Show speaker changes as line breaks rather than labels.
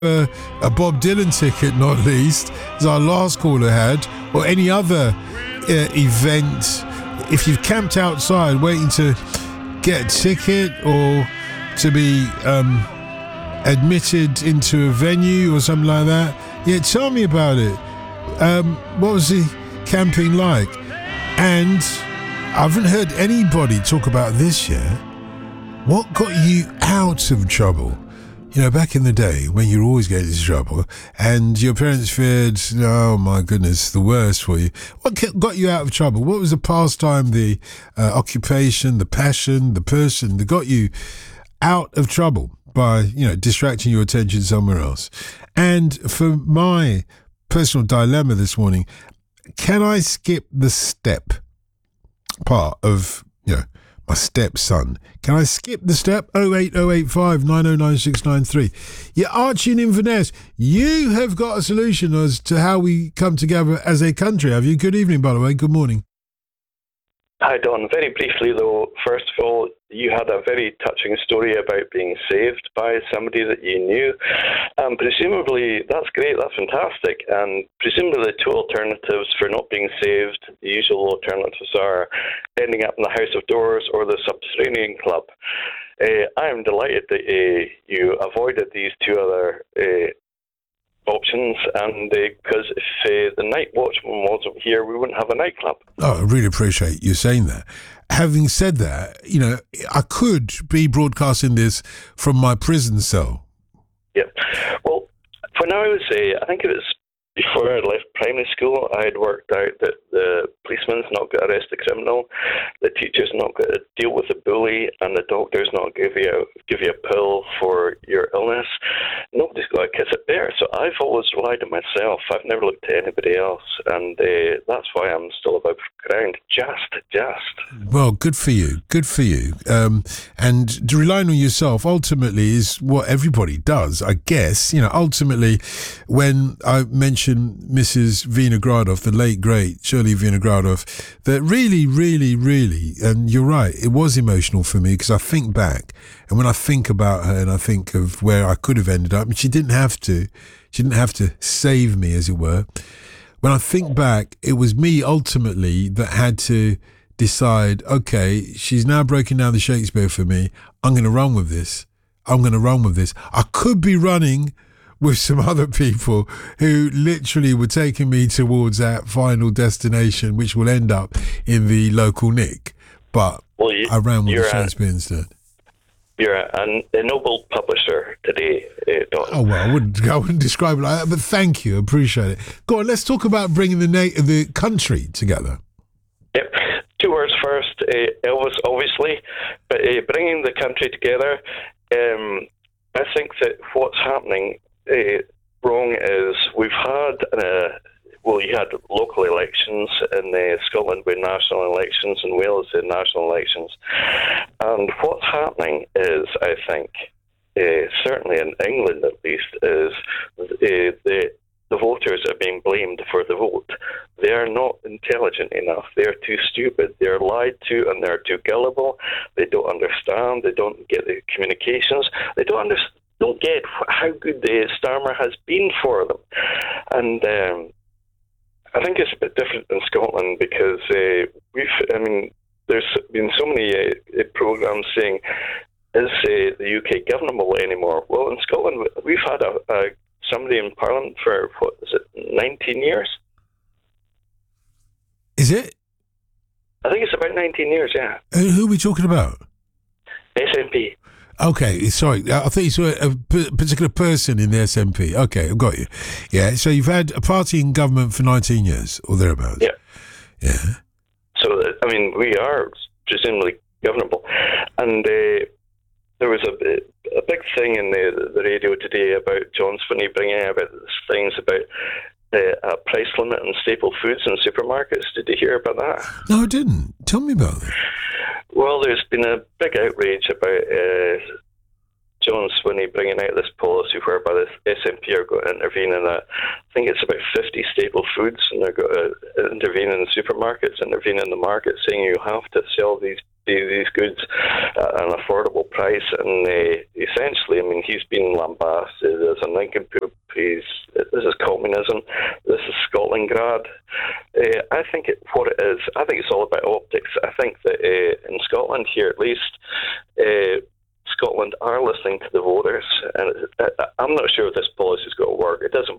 a Bob Dylan ticket, not least, as our last caller had, or any other event, if you've camped outside waiting to get a ticket or to be admitted into a venue or something like that, yeah, tell me about it. What was the camping like? And I haven't heard anybody talk about this yet. What got you out of trouble? You know, back in the day when you were always getting into trouble and your parents feared, oh my goodness, the worst for you. What got you out of trouble? What was the pastime, the occupation, the passion, the person that got you out of trouble by, you know, distracting your attention somewhere else? And for my personal dilemma this morning, can I skip the step part of, you know, my stepson? Can I skip the step? 08085 909693. Yeah, Archie in Inverness, you have got a solution as to how we come together as a country, have you? Good evening, by the way. Good morning.
Hi, Don. Very briefly, though, first of all, you had a very touching story about being saved by somebody that you knew. Presumably, that's great, that's fantastic. And presumably the two alternatives for not being saved, the usual alternatives are ending up in the House of Doors or the Subterranean Club. I am delighted that you avoided these two other options, and because if the night watchman wasn't here, we wouldn't have a nightclub.
Oh, I really appreciate you saying that. Having said that, you know, I could be broadcasting this from my prison cell.
Yeah. Well, when I was, I think it was before I left primary school, I had worked out that the policeman's not got to arrest a criminal, the teacher's not got to deal with a bully, and the doctor's not give you a pill for your illness. Nobody's got to kiss a bear. So I've always relied on myself. I've never looked to anybody else, and that's why I'm still above ground. Just.
Well, good for you. Good for you. And relying on yourself ultimately is what everybody does, I guess. You know, ultimately, when I mentioned Mrs. Vinogradov, the late great Shirley Vinogradov, that really, and you're right, it was emotional for me because I think back, and when I think about her and I think of where I could have ended up, and she didn't have to save me, as it were. When I think back, it was me ultimately that had to decide, okay, she's now breaking down the Shakespeare for me. I'm going to run with this. I could be running with some other people who literally were taking me towards that final destination, which will end up in the local Nick. But I ran with the Shakespeare instead.
You're an ennobled publisher today, Don.
Oh, well, I wouldn't describe it like that, but thank you. Appreciate it. Go on, let's talk about bringing the country together.
Yep. 2 words first. Elvis, obviously, but bringing the country together, I think that what's happening wrong is we've had you had local elections in Scotland with national elections, in Wales with national elections, and what's happening is, I think, certainly in England at least, is the voters are being blamed for the vote. They are not intelligent enough. They are too stupid. They are lied to, and they're too gullible. They don't understand. They don't get the communications. They don't get how good the Starmer has been for them. And I think it's a bit different in Scotland because there's been so many programmes saying, is the UK governable anymore? Well, in Scotland, we've had somebody in Parliament for, 19 years?
Is it?
I think it's about 19 years, yeah.
Who are we talking about?
SNP.
Okay, sorry. I think you saw a particular person in the SNP. Okay, I've got you. Yeah, so you've had a party in government for 19 years, or thereabouts.
Yeah.
Yeah.
So, we are presumably governable. And there was a big thing in the radio today about John Swinney bringing about things about a price limit on staple foods in supermarkets. Did you hear about that?
No, I didn't. Tell me about that.
Well, there's been a big outrage about John Swinney bringing out this policy whereby the SNP are going to intervene in I think it's about 50 staple foods, and they're going to intervene in the supermarkets, intervene in the market, saying you have to sell these these goods at an affordable price. And essentially, I mean, he's been lambasted as a nincompoop. This is communism. This is Scotlandgrad. I think what it is, I think it's all about optics. I think that in Scotland here, at least, Scotland are listening to the voters, and I'm not sure if this policy is going to work. It doesn't